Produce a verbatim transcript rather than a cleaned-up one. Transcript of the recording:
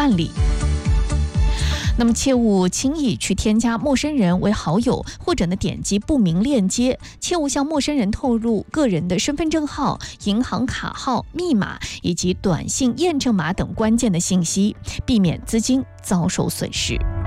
办理。那么切勿轻易去添加陌生人为好友，或者呢点击不明链接，切勿向陌生人透露个人的身份证号、银行卡号、密码以及短信验证码等关键的信息，避免资金遭受损失。